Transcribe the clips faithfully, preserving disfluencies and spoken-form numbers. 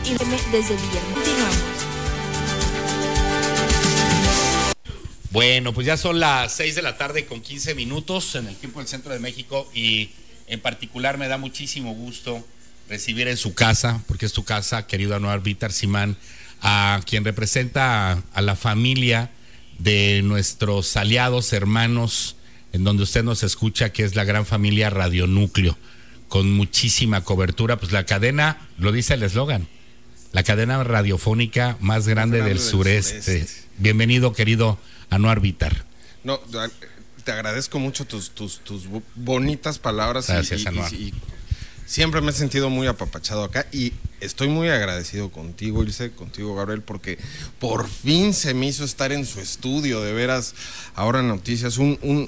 y desde Villahermosa. Continuamos. Bueno, pues ya son las seis de la tarde con quince minutos en el tiempo del Centro de México y en particular me da muchísimo gusto recibir en su casa, porque es tu casa, querido Anuar Vítar Simán, a quien representa a, a la familia de nuestros aliados, hermanos, en donde usted nos escucha, que es la gran familia Radio Núcleo, con muchísima cobertura, pues la cadena, lo dice el eslogan, la cadena radiofónica más grande, grande del, del sureste. sureste. Bienvenido, querido Anuar Vítar. No, te agradezco mucho tus, tus, tus bonitas palabras. Gracias, y, Anuar. Y, y siempre me he sentido muy apapachado acá y estoy muy agradecido contigo, Ilse, contigo, Gabriel, porque por fin se me hizo estar en su estudio, de veras, ahora Noticias, un, un,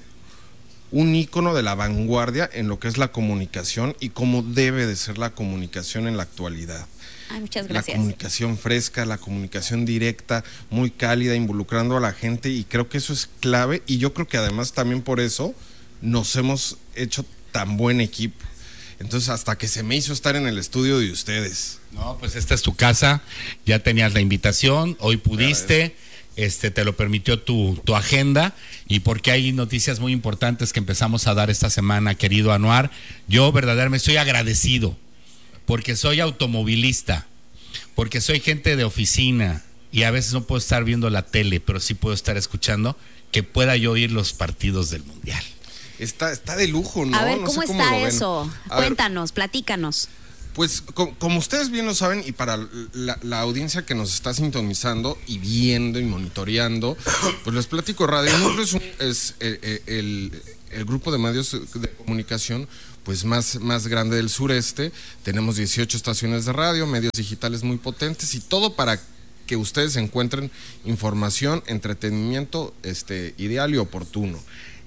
un ícono de la vanguardia en lo que es la comunicación y cómo debe de ser la comunicación en la actualidad. Ay, muchas gracias. La comunicación fresca, la comunicación directa, muy cálida, involucrando a la gente, y creo que eso es clave, y yo creo que además también por eso nos hemos hecho tan buen equipo. Entonces, hasta que se me hizo estar en el estudio de ustedes. No, pues esta es tu casa, ya tenías la invitación, hoy pudiste, este te lo permitió tu, tu agenda, y porque hay noticias muy importantes que empezamos a dar esta semana, querido Anuar. Yo verdaderamente estoy agradecido, porque soy automovilista, porque soy gente de oficina y a veces no puedo estar viendo la tele, pero sí puedo estar escuchando, que pueda yo oír los partidos del Mundial. Está, está de lujo, ¿no? A ver, no ¿cómo sé cómo está lo ven. eso? A Cuéntanos, ver, platícanos. Pues como, como ustedes bien lo saben, y para la, la audiencia que nos está sintonizando y viendo y monitoreando, pues les platico, Radio Núcleo es, un, es el, el, el grupo de medios de comunicación pues más, más grande del sureste. Tenemos dieciocho estaciones de radio, medios digitales muy potentes, y todo para que ustedes encuentren información, entretenimiento este, ideal y oportuno.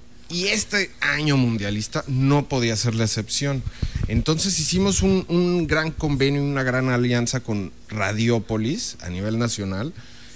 Y este año mundialista no podía ser la excepción. Entonces hicimos un, un gran convenio, una gran alianza con Radiópolis a nivel nacional,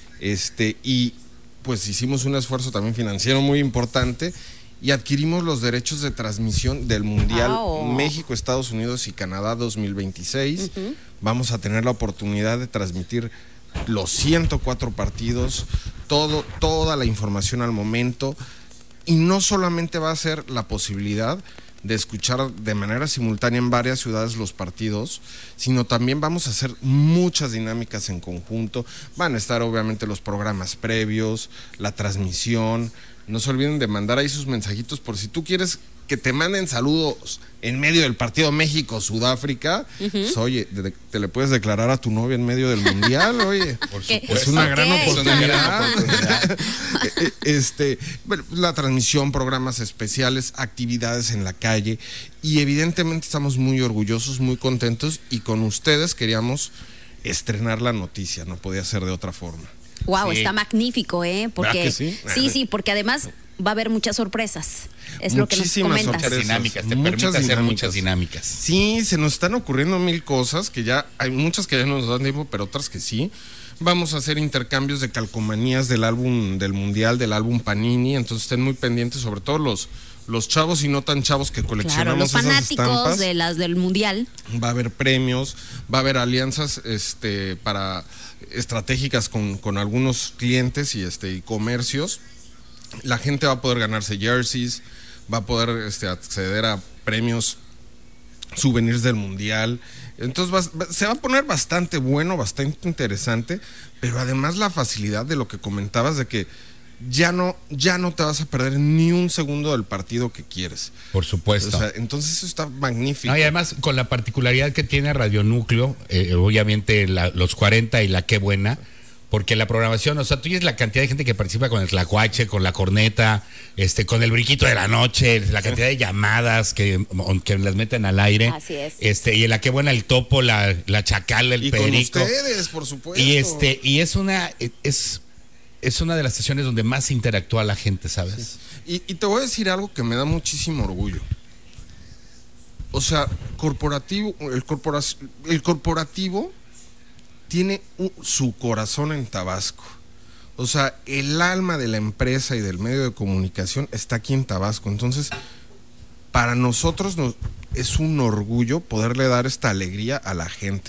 este, y pues hicimos un esfuerzo también financiero muy importante, y adquirimos los derechos de transmisión del Mundial oh. México, Estados Unidos y Canadá dos mil veintiséis. Uh-huh. Vamos a tener la oportunidad de transmitir los ciento cuatro partidos, todo, toda la información al momento, y no solamente va a ser la posibilidad de escuchar de manera simultánea en varias ciudades los partidos, sino también vamos a hacer muchas dinámicas en conjunto. Van a estar obviamente los programas previos, la transmisión. No se olviden de mandar ahí sus mensajitos por si tú quieres que te manden saludos en medio del partido México-Sudáfrica. Uh-huh. Pues, oye, de, te le puedes declarar a tu novia en medio del Mundial, oye. Por supuesto. Es una gran okay. oportunidad. este, bueno, la transmisión, programas especiales, actividades en la calle, y evidentemente estamos muy orgullosos, muy contentos, y con ustedes queríamos estrenar la noticia, no podía ser de otra forma. Wow, sí. Está magnífico, ¿eh? Porque sí? sí, sí, porque además va a haber muchas sorpresas. Es lo que nos comentas. Muchas dinámicas, te muchas permite hacer dinámicas. muchas dinámicas. Sí, se nos están ocurriendo mil cosas, que ya hay muchas que ya no nos dan tiempo, pero otras que sí. Vamos a hacer intercambios de calcomanías del álbum del Mundial, del álbum Panini, entonces estén muy pendientes, sobre todo los los chavos y no tan chavos que coleccionamos claro, los esas fanáticos estampas. de las del Mundial. Va a haber premios, va a haber alianzas este para estratégicas con, con algunos clientes y este y comercios. La gente va a poder ganarse jerseys, va a poder este, acceder a premios, souvenirs del Mundial. Entonces va, se va a poner bastante bueno, bastante interesante, pero además la facilidad de lo que comentabas de que ya no, ya no te vas a perder ni un segundo del partido que quieres. Por supuesto. O sea, entonces eso está magnífico. No, y además con la particularidad que tiene Radio Núcleo, eh, obviamente la, los cuarenta y la Qué Buena, porque la programación, o sea, tú ves la cantidad de gente que participa con el tlacuache, con la corneta, este, con el briquito de la noche, la cantidad de llamadas que, que las meten al aire. Así es. Este, y en la Qué Buena el topo, la, la chacala, el y perico. Y con ustedes, por supuesto. Y este, y es una, es Es una de las estaciones donde más interactúa la gente, ¿sabes? Sí. Y, y te voy a decir algo que me da muchísimo orgullo. O sea, corporativo, el, corpora, el corporativo tiene un, su corazón en Tabasco. O sea, el alma de la empresa y del medio de comunicación está aquí en Tabasco. Entonces, para nosotros nos, es un orgullo poderle dar esta alegría a la gente.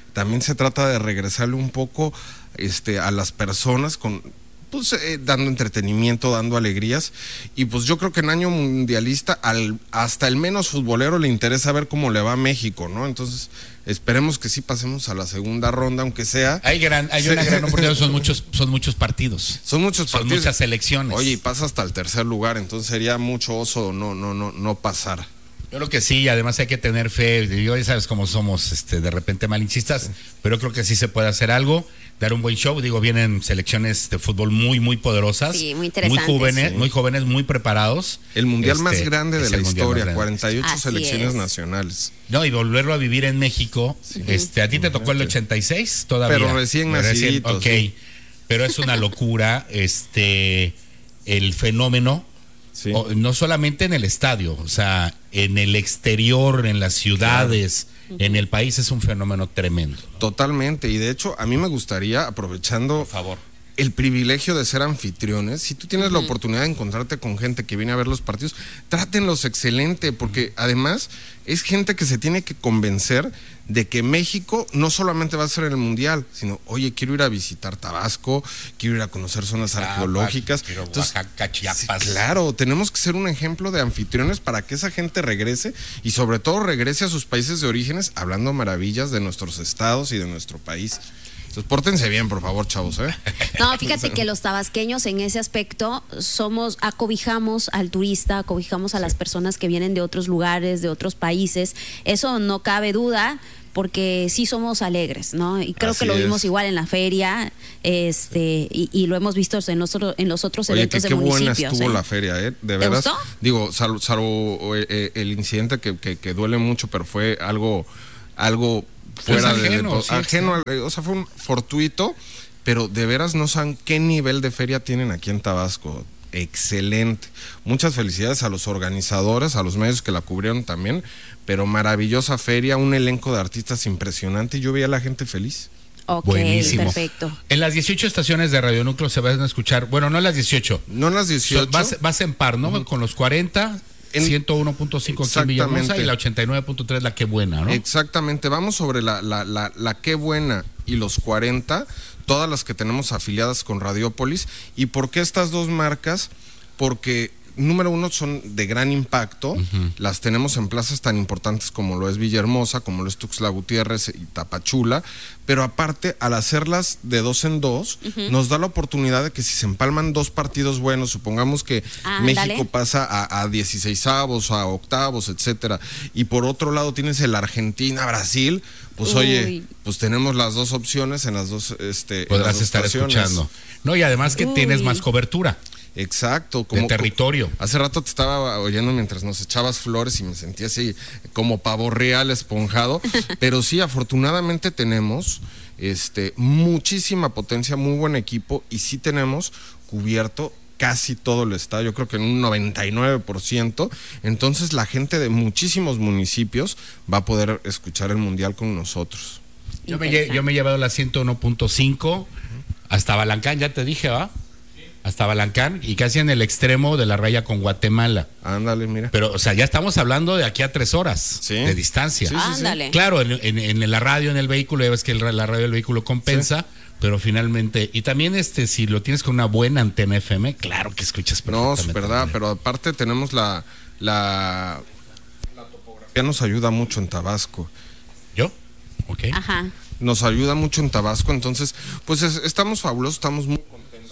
también se trata de regresarle un poco este, a las personas con... pues eh, dando entretenimiento, dando alegrías, y pues yo creo que en año mundialista al, hasta el menos futbolero le interesa ver cómo le va a México, ¿no? Entonces esperemos que sí pasemos a la segunda ronda, aunque sea. Hay gran, hay una gran oportunidad, son muchos, son muchos partidos. Son muchos son partidos. Muchas selecciones. Oye, y pasa hasta el tercer lugar, entonces sería mucho oso no, no, no, no pasar. Yo creo que sí, además hay que tener fe. Yo ya sabes cómo somos, este, de repente malinchistas, sí. Pero creo que sí se puede hacer algo, dar un buen show. Digo, vienen selecciones de fútbol muy, muy poderosas, sí, muy interesantes, muy jóvenes, sí. muy jóvenes, muy preparados. El mundial este, más grande de la historia, cuarenta y ocho Así selecciones es. nacionales. No, y volverlo a vivir en México. Sí. Este, a ti te tocó el ochenta y seis todavía. Pero recién nacido. Ok, sí. Pero es una locura, este, el fenómeno. Sí. O, no solamente en el estadio, o sea, en el exterior, en las ciudades, claro. En el país es un fenómeno tremendo. Totalmente, y de hecho a mí me gustaría, aprovechando Por favor. el privilegio de ser anfitriones, si tú tienes uh-huh. la oportunidad de encontrarte con gente que viene a ver los partidos, trátenlos excelente, porque además es gente que se tiene que convencer de que México no solamente va a ser en el Mundial, sino, oye, quiero ir a visitar Tabasco, quiero ir a conocer zonas Chiapas, arqueológicas. Quiero Entonces, Oaxaca, Chiapas. Sí, claro, tenemos que ser un ejemplo de anfitriones para que esa gente regrese y sobre todo regrese a sus países de orígenes hablando maravillas de nuestros estados y de nuestro país. Entonces, pórtense bien, por favor, chavos, ¿eh? No, fíjate que los tabasqueños en ese aspecto somos, acobijamos al turista, acobijamos a sí. las personas que vienen de otros lugares, de otros países. Eso no cabe duda, porque sí somos alegres, ¿no? Y creo Así que lo vimos es. igual en la feria, este, y, y lo hemos visto en los, en los otros Oye, eventos que de qué municipios. Buena estuvo ¿eh? la feria, ¿eh? De ¿Te veras. gustó? Digo, salvo, salvo eh, el incidente que, que, que duele mucho, pero fue algo, algo fuera pues ajeno, de, de sí, ajeno, sí. O sea, fue un fortuito, pero de veras no saben qué nivel de feria tienen aquí en Tabasco. Excelente. Muchas felicidades a los organizadores, a los medios que la cubrieron también, pero maravillosa feria, un elenco de artistas impresionante y yo veía a la gente feliz. Ok, buenísimo. Perfecto. En las dieciocho estaciones de Radio Núcleo se van a escuchar, bueno, no en las dieciocho. No en las dieciocho. So, vas, vas en par, ¿no? Uh-huh. Con los cuarenta, en ciento uno punto cinco aquí en Villahermosa y la ochenta y nueve punto tres la Qué Buena, ¿no? Exactamente, vamos sobre la, la, la, la Qué Buena y los cuarenta, todas las que tenemos afiliadas con Radiópolis. ¿Y por qué estas dos marcas? Porque número uno son de gran impacto, uh-huh. las tenemos en plazas tan importantes como lo es Villahermosa, como lo es Tuxtla Gutiérrez y Tapachula, pero aparte al hacerlas de dos en dos, uh-huh. nos da la oportunidad de que si se empalman dos partidos buenos, supongamos que ah, México dale. pasa a, a dieciseisavos, a octavos, etcétera, y por otro lado tienes el Argentina-Brasil, pues Uy. oye, pues tenemos las dos opciones en las dos este, podrás las dos estar estaciones. escuchando. No, y además que Uy. tienes más cobertura. Exacto, como de territorio. Hace rato te estaba oyendo mientras nos echabas flores y me sentía así como pavo real esponjado, pero sí, afortunadamente tenemos este muchísima potencia, muy buen equipo y sí tenemos cubierto casi todo el estadio, yo creo que en un noventa y nueve por ciento, entonces la gente de muchísimos municipios va a poder escuchar el mundial con nosotros. Yo me, yo me he llevado la ciento uno punto cinco hasta Balancán, ya te dije, ¿va? Hasta Balancán y casi en el extremo de la raya con Guatemala. Ándale, mira. Pero, o sea, ya estamos hablando de aquí a tres horas sí. de distancia. Sí, sí, Ándale. Sí. Claro, en, en, en la radio, en el vehículo, ya ves que el, la radio del vehículo compensa, sí. pero finalmente, y también este, si lo tienes con una buena antena F M, claro que escuchas perfectamente. No, es verdad, pero aparte tenemos la, la, la topografía nos ayuda mucho en Tabasco. ¿Yo? Ok. Ajá. Nos ayuda mucho en Tabasco, entonces, pues es, estamos fabulosos, estamos muy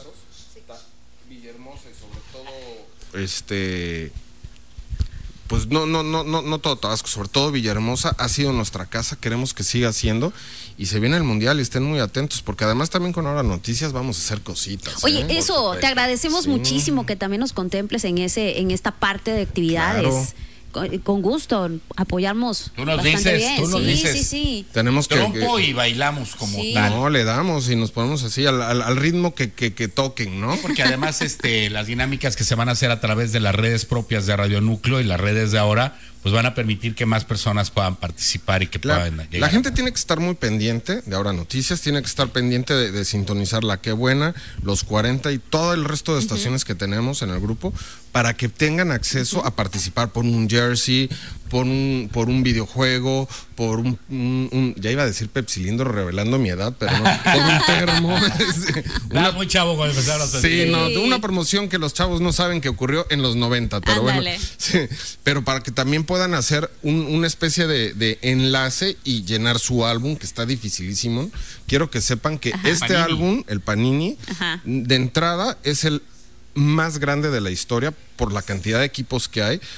este pues no no no no no todo Tabasco, sobre todo Villahermosa ha sido nuestra casa, queremos que siga siendo y se viene el mundial y estén muy atentos porque además también con Ahora Noticias vamos a hacer cositas. Oye, ¿eh? eso, te agradecemos sí. muchísimo que también nos contemples en ese en esta parte de actividades. Claro. Con, con gusto, apoyamos. Tú nos dices, bien. tú nos sí, dices. Sí, sí, Tenemos que, trompo que y bailamos como sí. tal. No, le damos y nos ponemos así al, al, al ritmo que, que, que toquen, ¿no? Porque además este, las dinámicas que se van a hacer a través de las redes propias de Radio Núcleo y las redes de ahora, pues van a permitir que más personas puedan participar y que la, puedan llegar. La gente tiene que estar muy pendiente de Ahora Noticias, tiene que estar pendiente de, de sintonizar la Qué Buena, los cuarenta y todo el resto de estaciones uh-huh. que tenemos en el grupo para que tengan acceso uh-huh. a participar por un jersey, por un, por un videojuego, por un, un, un ya iba a decir Pepsilindro revelando mi edad, pero no, por un termo. Una, muy chavo cuando empezaron los Sí, sí, no, una promoción que los chavos no saben que ocurrió en los noventa, pero Ándale. bueno. Sí, pero para que también puedan hacer un, una especie de, de enlace y llenar su álbum, que está dificilísimo. Quiero que sepan que Ajá. este Panini. álbum, el Panini, Ajá. de entrada es el más grande de la historia por la cantidad de equipos que hay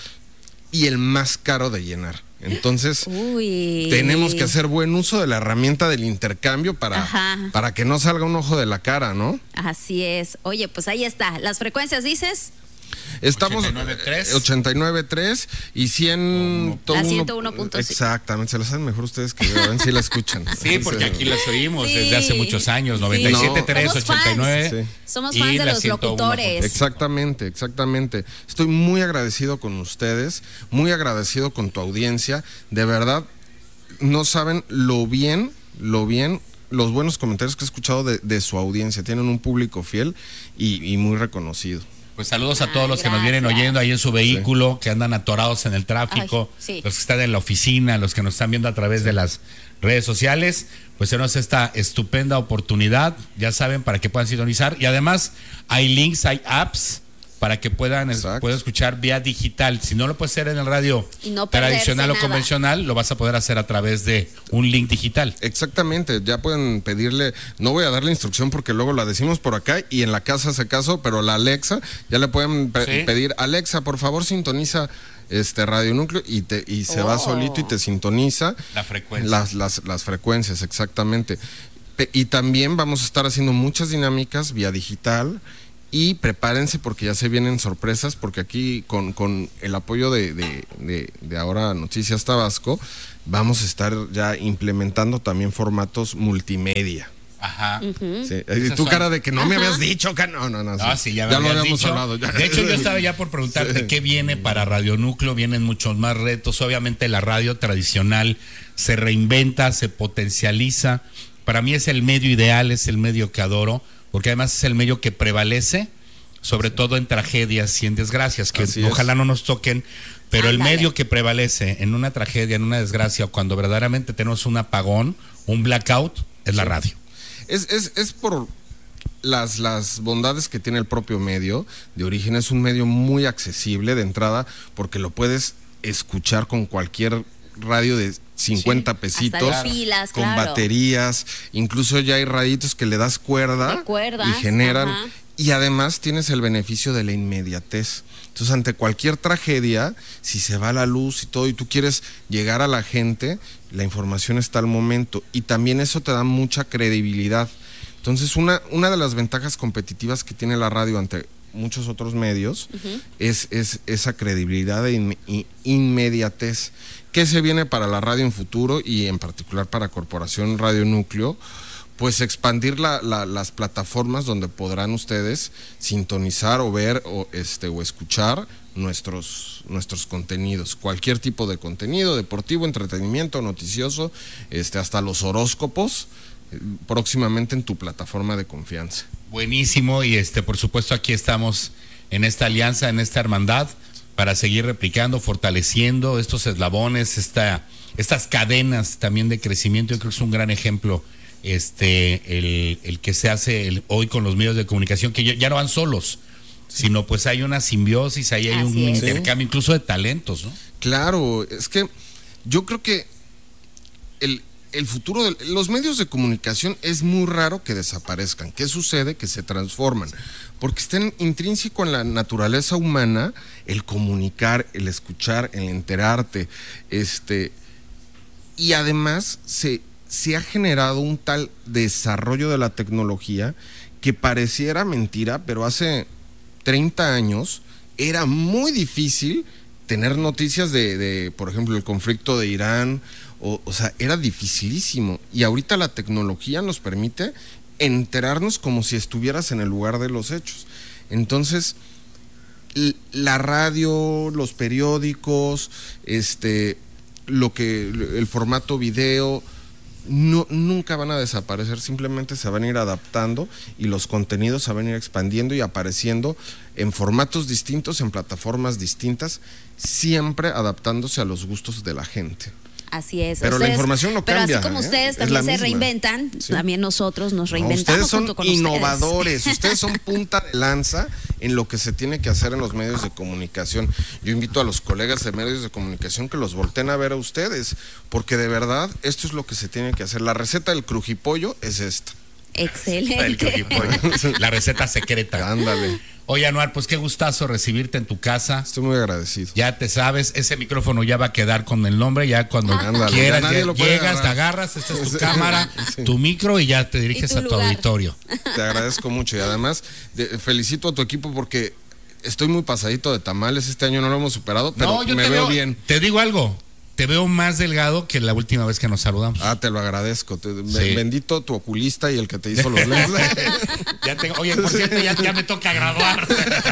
y el más caro de llenar. Entonces, Uy. tenemos que hacer buen uso de la herramienta del intercambio para, Ajá. para que no salga un ojo de la cara, ¿no? Así es. Oye, pues ahí está. Las frecuencias, dices. Estamos ochenta y nueve punto tres. ochenta y nueve punto tres y cien La ciento uno punto cinco. Exactamente, se la saben mejor ustedes que yo, a ver si la escuchan. Sí, porque aquí las oímos Sí. desde hace muchos años, Sí. noventa y siete punto tres, Somos ochenta y nueve. fans. Sí. Somos y fans de la los ciento uno punto locutores. Exactamente, exactamente. Estoy muy agradecido con ustedes, muy agradecido con tu audiencia. De verdad, no saben lo bien, lo bien, los buenos comentarios que he escuchado de, de su audiencia. Tienen un público fiel y, y muy reconocido. Pues saludos a Ay, todos los que nos vienen gracias. oyendo ahí en su vehículo, que andan atorados en el tráfico, Ay, sí. los que están en la oficina, los que nos están viendo a través de las redes sociales, pues tenemos esta estupenda oportunidad, ya saben, para que puedan sintonizar. Y además hay links, hay apps para que puedan, Exacto. puedan escuchar vía digital. Si no lo puedes hacer en el radio Y no perderse tradicional o nada. convencional, lo vas a poder hacer a través de un link digital. Exactamente, ya pueden pedirle, no voy a dar la instrucción porque luego la decimos por acá y en la casa hace caso, pero la Alexa, ya le pueden pe- Sí. pedir, Alexa, por favor sintoniza este Radio Núcleo y te y se va Oh. solito y te sintoniza La frecuencia. las, las, las frecuencias, exactamente. Pe- Y también vamos a estar haciendo muchas dinámicas vía digital. Y prepárense porque ya se vienen sorpresas, porque aquí con, con el apoyo de, de, de, de ahora Noticias Tabasco, vamos a estar ya implementando también formatos multimedia. Ajá. Sí. Y Esas tu son- cara de que no me habías dicho, que no, no, no. Ah, sí, ya, me lo habías habíamos dicho. hablado. ya. De hecho, yo estaba ya por preguntarte Sí. qué viene para Radio Núcleo. Vienen muchos más retos. Obviamente la radio tradicional se reinventa, se potencializa. Para mí es el medio ideal, es el medio que adoro, porque además es el medio que prevalece, sobre todo en tragedias y en desgracias, que Así es. ojalá no nos toquen, pero el Ándale. medio que prevalece en una tragedia, en una desgracia, o cuando verdaderamente tenemos un apagón, un blackout, es la radio. Es, es, es por las, las bondades que tiene el propio medio de origen. Es un medio muy accesible de entrada porque lo puedes escuchar con cualquier radio de cincuenta pesitos, Hasta de pilas, con claro. baterías, incluso ya hay raditos que le das cuerda De cuerdas, y generan, ajá. y además tienes el beneficio de la inmediatez. Entonces, ante cualquier tragedia, si se va la luz y todo, y tú quieres llegar a la gente, la información está al momento. Y también eso te da mucha credibilidad. Entonces, una, una de las ventajas competitivas que tiene la radio ante muchos otros medios uh-huh. es, es esa credibilidad e in, in, inmediatez. ¿Qué se viene para la radio en futuro y en particular para Corporación Radio Núcleo? Pues expandir la, la, las plataformas donde podrán ustedes sintonizar o ver o, este, o escuchar nuestros, nuestros contenidos. Cualquier tipo de contenido, deportivo, entretenimiento, noticioso, este, hasta los horóscopos, eh, próximamente en tu plataforma de confianza. Buenísimo, y este por supuesto aquí estamos en esta alianza, en esta hermandad, para seguir replicando, fortaleciendo estos eslabones, esta, estas cadenas también de crecimiento. Yo creo que es un gran ejemplo este el, el que se hace el, hoy con los medios de comunicación, que ya, ya no van solos, sí. sino pues hay una simbiosis, ahí hay Así un es. intercambio incluso de talentos, ¿no? Claro, es que yo creo que el, el futuro de los medios de comunicación es muy raro que desaparezcan. ¿Qué sucede? Que se transforman, porque está intrínseco en la naturaleza humana el comunicar, el escuchar, el enterarte, este, y además se se ha generado un tal desarrollo de la tecnología que pareciera mentira, pero hace treinta años era muy difícil tener noticias de, de por ejemplo, el conflicto de Irán, o, o sea, era dificilísimo. Y ahorita la tecnología nos permite enterarnos como si estuvieras en el lugar de los hechos. Entonces, la radio, los periódicos, este, lo que, el formato video, no, nunca van a desaparecer, simplemente se van a ir adaptando y los contenidos se van a ir expandiendo y apareciendo en formatos distintos, en plataformas distintas, siempre adaptándose a los gustos de la gente. Así es. Pero ustedes, la información no cambia. Pero así como ¿eh? ustedes también se reinventan, sí. también nosotros nos reinventamos. No, ustedes son junto con innovadores, ustedes. ustedes son punta de lanza en lo que se tiene que hacer en los medios de comunicación. Yo invito a los colegas de medios de comunicación que los volteen a ver a ustedes, porque de verdad esto es lo que se tiene que hacer. La receta del crujipollo es esta. Excelente. El crujipollo. La receta secreta. Ándale. Oye, Anuar, pues qué gustazo recibirte en tu casa. Estoy muy agradecido. Ya te sabes, ese micrófono ya va a quedar con el nombre, ya cuando Ándale, quieras, ya ya llegas, te agarras, esta es tu cámara, sí. tu micro y ya te diriges tu a tu lugar. auditorio. Te agradezco mucho y además de, felicito a tu equipo porque estoy muy pasadito de tamales, este año no lo hemos superado, pero No, yo me te veo veo bien. Te digo algo, te veo más delgado que la última vez que nos saludamos. Ah, te lo agradezco. Te, Sí. Bendito tu oculista y el que te hizo los lentes. Ya tengo, oye, por cierto, ya, ya me toca graduar.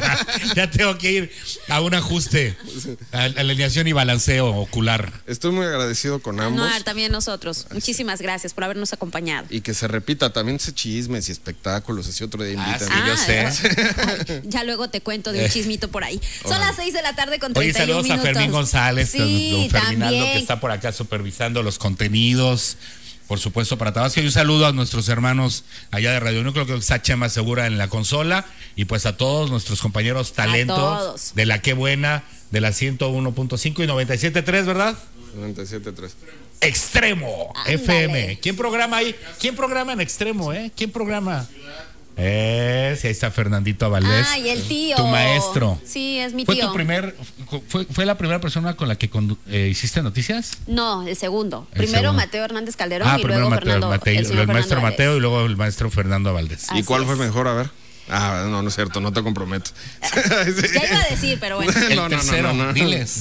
Ya tengo que ir a un ajuste, a, a alineación y balanceo ocular. Estoy muy agradecido con ambos. No, también nosotros. Muchísimas gracias por habernos acompañado. Y que se repita también ese chismes y espectáculos, así otro día Ah, inviten. sí, yo sé. Ay, ya luego te cuento de un chismito por ahí. Son Órale. las seis de la tarde con Oye, treinta y un saludos minutos. a Fermín González, Sí, don Ferminando, también. que está por acá supervisando los contenidos. Por supuesto, para Tabasco. Y un saludo a nuestros hermanos allá de Radio Núcleo, que está Chema Segura en la consola. Y pues a todos nuestros compañeros talentos todos. de la Qué Buena, de la ciento uno punto cinco y noventa y siete punto tres, ¿verdad? noventa y siete punto tres. Extremo Ándale. F M. ¿Quién programa ahí? ¿Quién programa en Extremo, eh? ¿Quién programa? Eh, sí, ahí está Fernandito Valdés. Ay, el tío. Tu maestro. Sí, es mi ¿Fue tío. tu primer, fue, fue la primera persona con la que condu- eh, hiciste noticias? No, el segundo. El Primero segundo. Mateo Hernández Calderón Ah, y primero luego Mateo, Fernando, Mateo, el señor el maestro Fernando Mateo y Valdés. luego el maestro Fernando Valdés. ¿Y Así cuál fue es. mejor? A ver. Ah, no, no es cierto, no te comprometo. Ya iba a decir, pero bueno. El No, no, no, tercero, no, no. diles.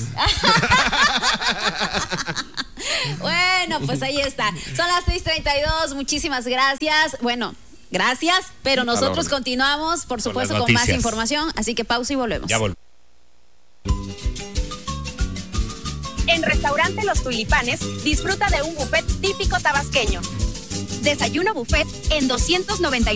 Bueno, pues ahí está. Son las seis treinta y dos. Muchísimas gracias. Bueno, gracias, pero nosotros orden. continuamos, por supuesto, las con más noticias. información. Así que pausa y volvemos. Ya volvemos. En Restaurante Los Tulipanes, disfruta de un buffet típico tabasqueño. Desayuno buffet en doscientos noventa y